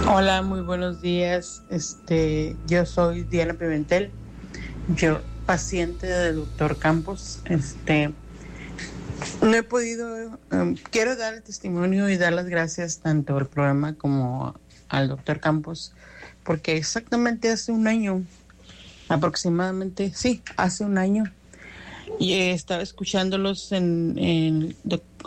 Hola, muy buenos días. Yo soy Diana Pimentel, yo paciente del doctor Campos. No he podido, quiero dar el testimonio y dar las gracias tanto al programa como al doctor Campos, porque exactamente hace un año, aproximadamente, sí, hace un año, y estaba escuchándolos en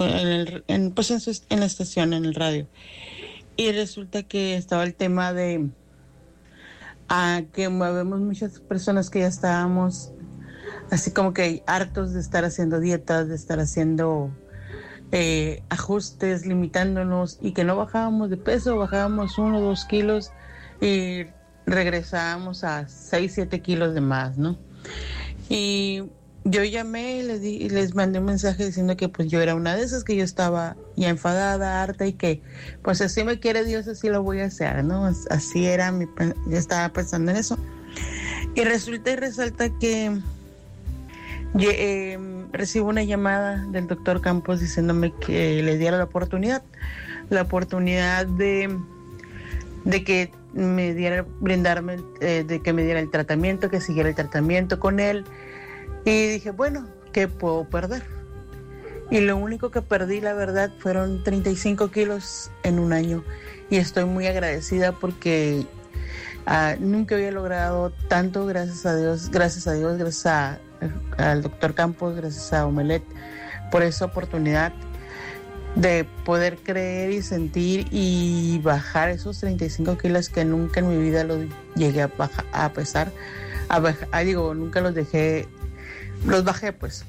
la estación, en el radio. Y resulta que estaba el tema de que vemos muchas personas que ya estábamos así como que hartos de estar haciendo dietas, de estar haciendo ajustes, limitándonos, y que no bajábamos de peso, bajábamos 1 o 2 kilos y regresábamos a 6, 7 kilos de más, ¿no? Y yo llamé y les mandé un mensaje diciendo que pues yo era una de esas, que yo estaba ya enfadada, harta, y que pues así me quiere Dios, así lo voy a hacer, ¿no? Así era, yo estaba pensando en eso. Y resulta y resalta que recibo una llamada del doctor Campos diciéndome que le diera la oportunidad de que me diera, brindarme, de que me diera el tratamiento, que siguiera el tratamiento con él. Y dije, bueno, ¿qué puedo perder? Y lo único que perdí, la verdad, fueron 35 kilos en un año. Y estoy muy agradecida porque nunca había logrado tanto, gracias a Dios, gracias al doctor Campos, gracias a Omelet, por esa oportunidad de poder creer y sentir y bajar esos 35 kilos que nunca en mi vida los llegué a pesar. Nunca los dejé. Los bajé, pues.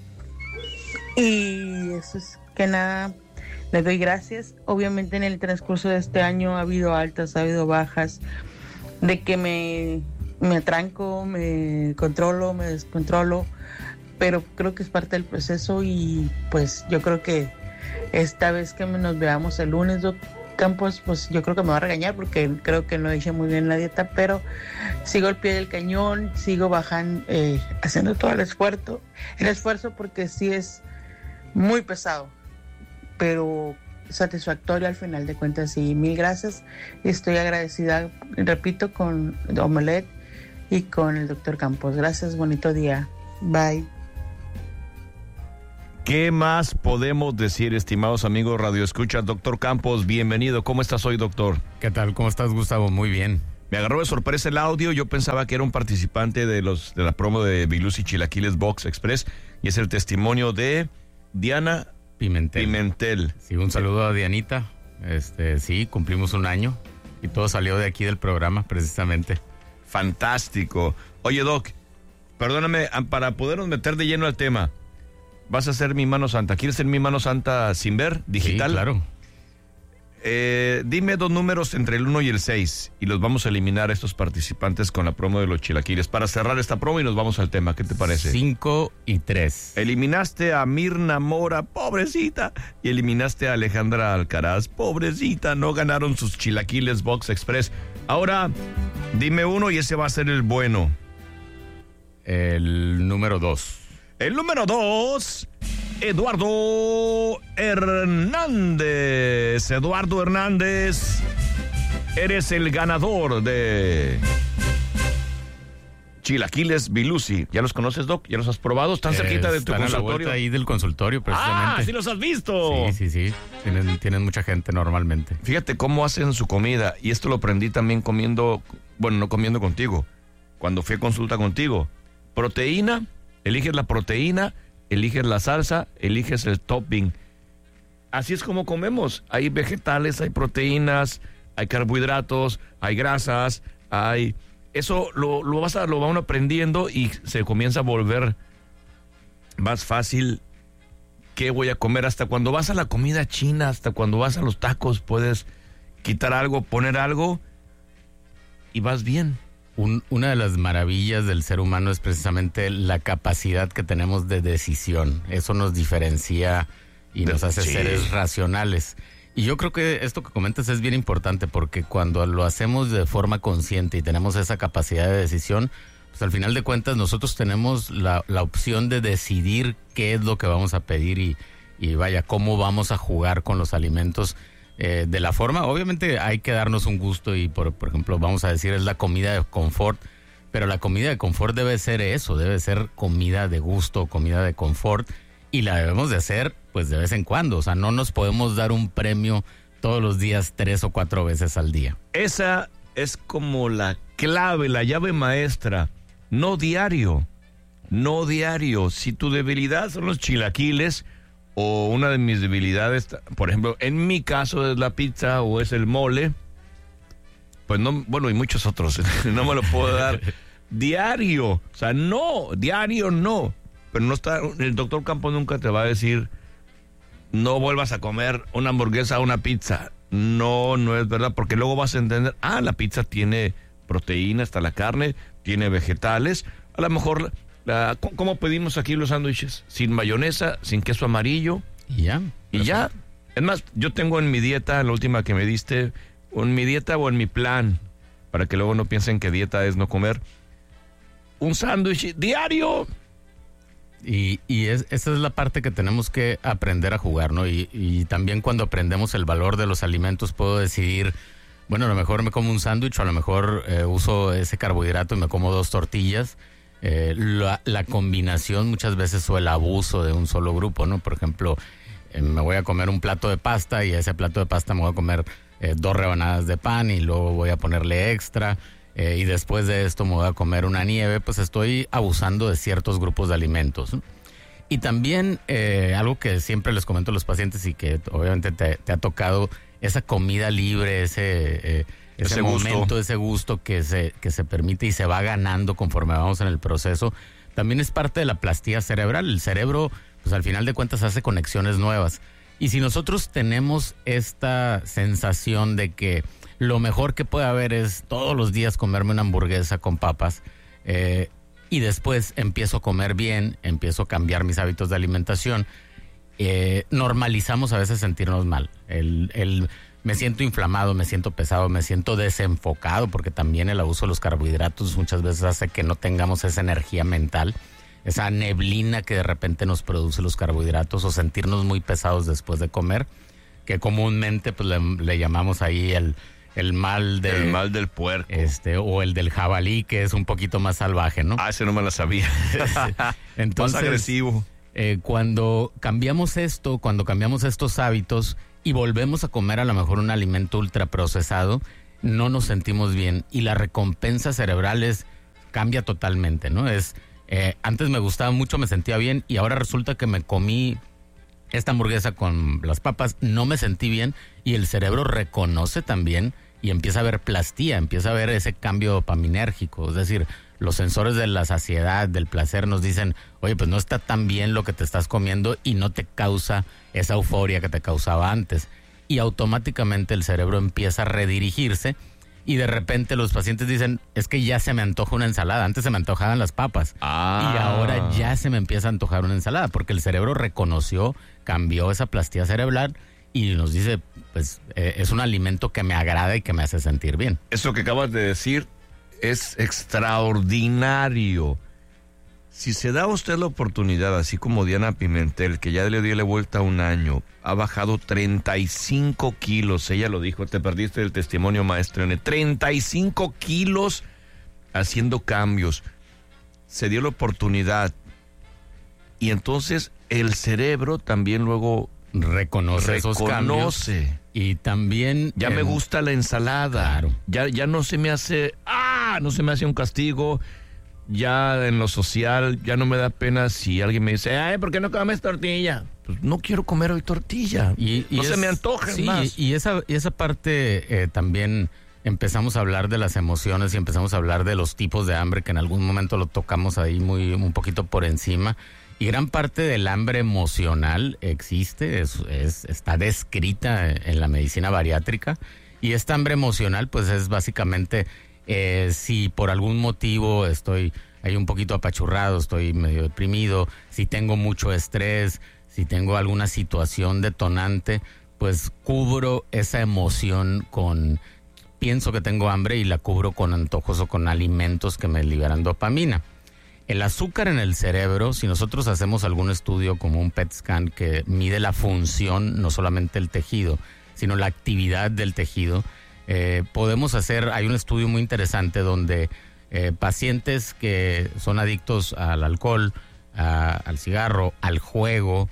Y eso es que nada, les doy gracias. Obviamente en el transcurso de este año ha habido altas, ha habido bajas, de que me atranco, me controlo, me descontrolo, pero creo que es parte del proceso. Y pues yo creo que esta vez que nos veamos el lunes, Campos, pues yo creo que me va a regañar porque creo que no hice muy bien la dieta, pero sigo al pie del cañón, sigo bajando, haciendo todo el esfuerzo, porque sí es muy pesado, pero satisfactorio al final de cuentas. Y mil gracias, y estoy agradecida, repito, con Omelet y con el doctor Campos. Gracias, bonito día, bye. ¿Qué más podemos decir, estimados amigos Radio Escucha? Doctor Campos, bienvenido. ¿Cómo estás hoy, doctor? ¿Qué tal? ¿Cómo estás, Gustavo? Muy bien. Me agarró de sorpresa el audio. Yo pensaba que era un participante de la promo de Bilusi Chilaquiles Box Express, y es el testimonio de Diana Pimentel. Sí, un saludo a Dianita. Sí, cumplimos un año y todo salió de aquí del programa, precisamente. Fantástico. Oye, Doc, perdóname, para podernos meter de lleno al tema, vas a ser mi mano santa. ¿Quieres ser mi mano santa sin ver, digital? Sí, claro. Dime 2 números entre el 1 y el 6 y los vamos a eliminar a estos participantes con la promo de los chilaquiles para cerrar esta promo y nos vamos al tema. ¿Qué te parece? 5 y 3. Eliminaste a Mirna Mora, pobrecita, y eliminaste a Alejandra Alcaraz, pobrecita. No ganaron sus Chilaquiles Box Express. Ahora, dime uno y ese va a ser el bueno. El número 2. El número 2, Eduardo Hernández. Eduardo Hernández, eres el ganador de Chilaquiles Bilusi. ¿Ya los conoces, Doc? ¿Ya los has probado? ¿Están cerquita de tu consultorio? Están a la vuelta ahí del consultorio, precisamente. ¡Ah, sí los has visto! Sí. Tienen mucha gente normalmente. Fíjate cómo hacen su comida. Y esto lo aprendí también comiendo, bueno, no comiendo contigo, cuando fui a consulta contigo. Proteína. Eliges la proteína, eliges la salsa, eliges el topping. Así es como comemos. Hay vegetales, hay proteínas, hay carbohidratos, hay grasas, hay... Eso lo van aprendiendo y se comienza a volver más fácil. ¿Qué voy a comer? Hasta cuando vas a la comida china, hasta cuando vas a los tacos, puedes quitar algo, poner algo y vas bien. Una de las maravillas del ser humano es precisamente la capacidad que tenemos de decisión. Eso nos diferencia y nos hace seres racionales. Y yo creo que esto que comentas es bien importante porque cuando lo hacemos de forma consciente y tenemos esa capacidad de decisión, pues al final de cuentas nosotros tenemos la opción de decidir qué es lo que vamos a pedir y vaya, cómo vamos a jugar con los alimentos de la forma. Obviamente hay que darnos un gusto y, por ejemplo, vamos a decir, es la comida de confort, pero la comida de confort debe ser eso, debe ser comida de gusto, comida de confort, y la debemos de hacer pues de vez en cuando. O sea, no nos podemos dar un premio todos los días 3 o 4 veces al día. Esa es como la clave, la llave maestra. No diario. Si tu debilidad son los chilaquiles, o una de mis debilidades, por ejemplo, en mi caso es la pizza o es el mole, pues no, bueno, y muchos otros, no me lo puedo dar diario. O sea, no, diario no. Pero no está, el doctor Campos nunca te va a decir, no vuelvas a comer una hamburguesa o una pizza. No es verdad, porque luego vas a entender, la pizza tiene proteína, hasta la carne, tiene vegetales. A lo mejor, ¿cómo pedimos aquí los sándwiches? Sin mayonesa, sin queso amarillo. Y ya. Y ya. Es más, yo tengo en mi dieta, la última que me diste, o en mi dieta o en mi plan, para que luego no piensen que dieta es no comer, un sándwich diario. Y esa es la parte que tenemos que aprender a jugar, ¿no? Y también cuando aprendemos el valor de los alimentos, puedo decidir, bueno, a lo mejor me como un sándwich, o a lo mejor uso ese carbohidrato y me como 2 tortillas. La combinación muchas veces, o el abuso de un solo grupo, ¿no? Por ejemplo, me voy a comer un plato de pasta, y a ese plato de pasta me voy a comer 2 rebanadas de pan, y luego voy a ponerle extra. Y después de esto me voy a comer una nieve. Pues estoy abusando de ciertos grupos de alimentos, ¿no? Y también algo que siempre les comento a los pacientes, y que obviamente te ha tocado, esa comida libre, ese momento, gusto. Ese gusto que se permite y se va ganando conforme vamos en el proceso, también es parte de la plastía cerebral. El cerebro, pues al final de cuentas, hace conexiones nuevas. Y si nosotros tenemos esta sensación de que lo mejor que puede haber es todos los días comerme una hamburguesa con papas, y después empiezo a comer bien, empiezo a cambiar mis hábitos de alimentación, normalizamos a veces sentirnos mal. Me siento inflamado, me siento pesado, me siento desenfocado, porque también el abuso de los carbohidratos muchas veces hace que no tengamos esa energía mental, esa neblina que de repente nos produce los carbohidratos, o sentirnos muy pesados después de comer, que comúnmente pues le llamamos ahí el mal del puerco. O el del jabalí, que es un poquito más salvaje, ¿no? Ese no me la sabía. Entonces, más agresivo. Cuando cambiamos estos hábitos y volvemos a comer a lo mejor un alimento ultraprocesado, no nos sentimos bien, y la recompensa cerebral cambia totalmente, ¿no? Antes me gustaba mucho, me sentía bien, y ahora resulta que me comí esta hamburguesa con las papas, no me sentí bien, y el cerebro reconoce también y empieza a ver plastía, empieza a ver ese cambio dopaminérgico. Es decir, los sensores de la saciedad, del placer, nos dicen, oye, pues no está tan bien lo que te estás comiendo, y no te causa esa euforia que te causaba antes. Y automáticamente el cerebro empieza a redirigirse, y de repente los pacientes dicen, es que ya se me antoja una ensalada. Antes se me antojaban las papas, y ahora ya se me empieza a antojar una ensalada, porque el cerebro reconoció, cambió esa plastía cerebral, y nos dice, pues es un alimento que me agrada y que me hace sentir bien. Eso que acabas de decir es extraordinario. Si se da a usted la oportunidad, así como Diana Pimentel, que ya le dio la vuelta a 1 año, ha bajado 35 kilos, ella lo dijo, te perdiste el testimonio, maestro, 35 kilos haciendo cambios. Se dio la oportunidad, y entonces el cerebro también luego reconoce esos cambios, y también ya me gusta la ensalada. Claro. Ya no se me hace un castigo. Ya en lo social ya no me da pena si alguien me dice, ¿por qué no comes tortilla? Pues no quiero comer hoy tortilla, no se me antoja más. Y esa parte también empezamos a hablar de las emociones, y empezamos a hablar de los tipos de hambre, que en algún momento lo tocamos ahí un poquito por encima. Y gran parte del hambre emocional existe, está descrita en la medicina bariátrica. Y esta hambre emocional pues es básicamente si por algún motivo estoy ahí un poquito apachurrado, estoy medio deprimido, si tengo mucho estrés, si tengo alguna situación detonante, pues cubro esa emoción pienso que tengo hambre, y la cubro con antojos o con alimentos que me liberan dopamina. El azúcar en el cerebro, si nosotros hacemos algún estudio como un PET scan que mide la función, no solamente el tejido, sino la actividad del tejido. Hay un estudio muy interesante donde pacientes que son adictos al alcohol, al cigarro, al juego,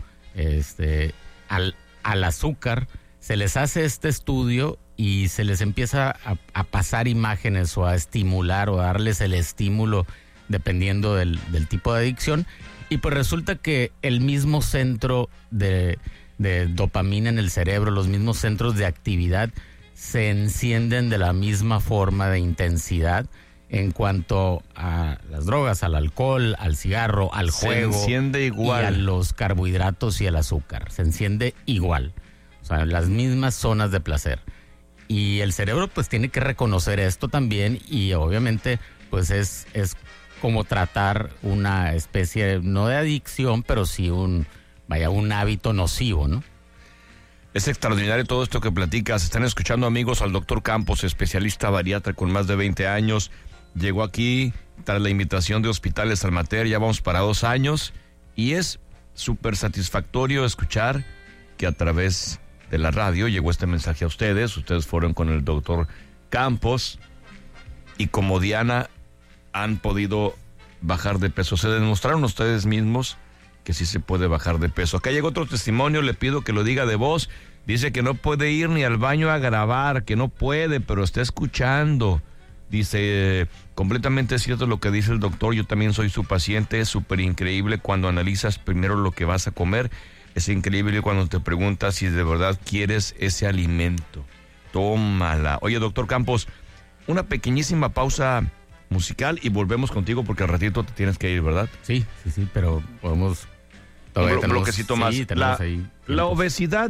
al azúcar, se les hace este estudio y se les empieza a pasar imágenes o a estimular o a darles el estímulo dependiendo del tipo de adicción. Y pues resulta que el mismo centro de dopamina en el cerebro, los mismos centros de actividad se encienden de la misma forma de intensidad en cuanto a las drogas, al alcohol, al cigarro, al juego. Se enciende igual. Y a los carbohidratos y al azúcar. Se enciende igual. O sea, las mismas zonas de placer. Y el cerebro pues tiene que reconocer esto también y obviamente pues es como tratar una especie, no de adicción, pero sí un hábito nocivo, ¿no? Es extraordinario todo esto que platicas. Están escuchando, amigos, al doctor Campos, especialista bariatra con más de 20 años. Llegó aquí tras la invitación de Hospitales Almater, ya vamos para 2 años, y es súper satisfactorio escuchar que a través de la radio llegó este mensaje a ustedes. Ustedes fueron con el doctor Campos y como Diana han podido bajar de peso. Se demostraron ustedes mismos que sí se puede bajar de peso. Acá llegó otro testimonio, le pido que lo diga de voz. Dice que no puede ir ni al baño a grabar, que no puede, pero está escuchando. Dice, completamente cierto lo que dice el doctor, yo también soy su paciente, es súper increíble cuando analizas primero lo que vas a comer. Es increíble cuando te preguntas si de verdad quieres ese alimento. Tómala. Oye, doctor Campos, una pequeñísima pausa musical y volvemos contigo porque al ratito te tienes que ir, ¿verdad? Sí, pero podemos... Un bloquecito más. Sí, la obesidad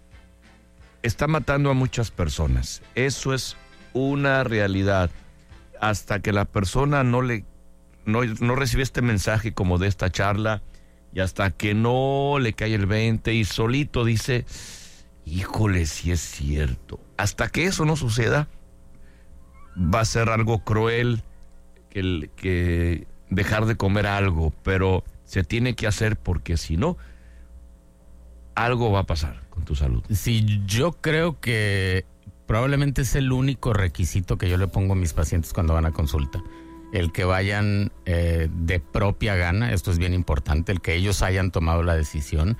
está matando a muchas personas. Eso es una realidad. Hasta que la persona no recibe este mensaje como de esta charla y hasta que no le cae el 20 y solito dice, híjole, sí es cierto. Hasta que eso no suceda, va a ser algo cruel que dejar de comer algo, pero se tiene que hacer porque si no, algo va a pasar con tu salud. Sí, yo creo que probablemente es el único requisito que yo le pongo a mis pacientes cuando van a consulta. El que vayan de propia gana, esto es bien importante, el que ellos hayan tomado la decisión